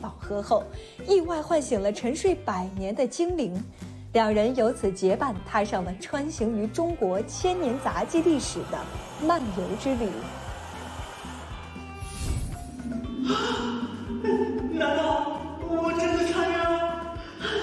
饱和后，意外唤醒了沉睡100年的精灵。两人由此结伴踏上了穿行于中国千年杂技历史的漫游之旅。 难道我真的穿越了？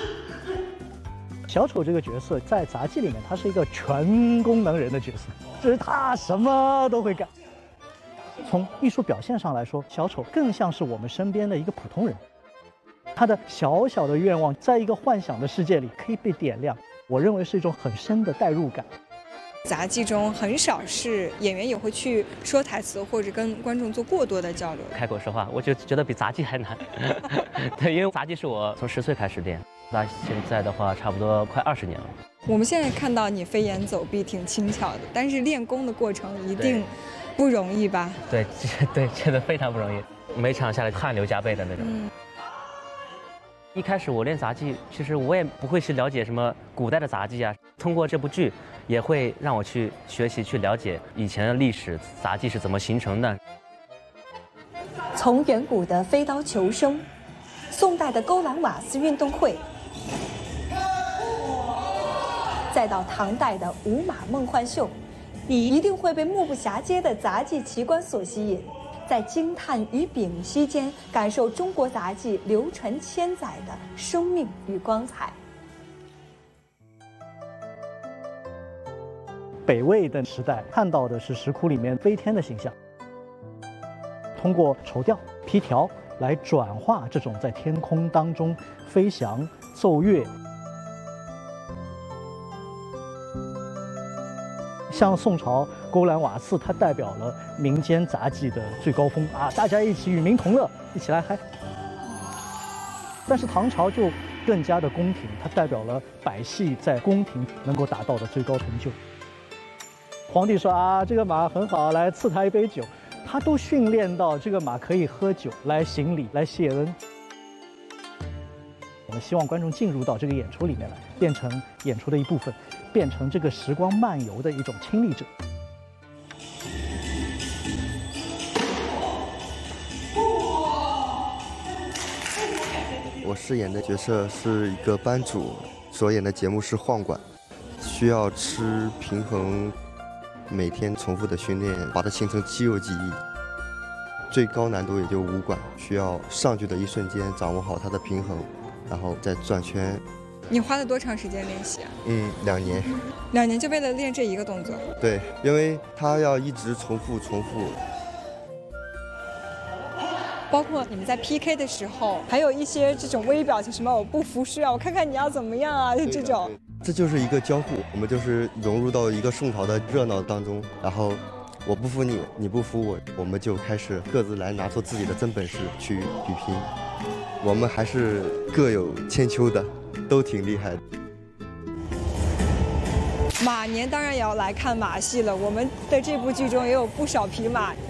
小丑这个角色在杂技里面，他是一个全功能人的角色，就是他什么都会干。从艺术表现上来说，小丑更像是我们身边的一个普通人。他的小小的愿望，在一个幻想的世界里可以被点亮，我认为是一种很深的代入感。 杂技中很少是演员也会去说台词，或者跟观众做过多的交流。 开口说话，我就觉得比杂技还难。对，因为杂技是我从10岁开始练，到现在的话差不多快20年了。 我们现在看到你飞檐走壁挺轻巧的，但是练功的过程一定不容易吧？ 对，真的非常不容易，每场下来汗流浃背的那种。一开始我练杂技，其实我也不会去了解什么古代的杂技啊。通过这部剧，也会让我去学习、去了解以前的历史，杂技是怎么形成的。 从远古的飞刀求生，宋代的勾栏瓦斯运动会，再到唐代的舞马梦幻秀，你一定会被目不暇接的杂技奇观所吸引。在惊叹与屏息间，感受中国杂技流传千载的生命与光彩。 北魏的时代看到的是石窟里面飞天的形象，通过绸吊、皮条来转化这种在天空当中飞翔、奏乐。像宋朝勾栏瓦肆，它代表了民间杂技的最高峰啊！大家一起与民同乐，一起来嗨。但是唐朝就更加的宫廷，它代表了百戏在宫廷能够达到的最高成就。皇帝说啊，这个马很好，来赐他一杯酒，他都训练到这个马可以喝酒来行礼、来谢恩。我们希望观众进入到这个演出里面来，变成演出的一部分，变成这个时光漫游的一种亲历者。 我饰演的角色是一个班主，所演的节目是晃馆，需要吃平衡，每天重复的训练，把它形成肌肉记忆。最高难度也就武馆，需要上去的一瞬间掌握好它的平衡，然后再转圈。 你花了多长时间练习啊 ？2年。 2年就为了练这一个动作？ 对，因为它要一直重复。 包括你们在 PK 的时候，还有一些这种微表情，什么我不服输啊，我看看你要怎么样啊，就这种。 这就是一个交互，我们就是融入到一个宋朝的热闹当中，然后我不服你，你不服我，我们就开始各自来拿出自己的真本事去比拼。我们还是各有千秋的，都挺厉害的。 马年当然也要来看马戏了，我们的这部剧中也有不少匹马。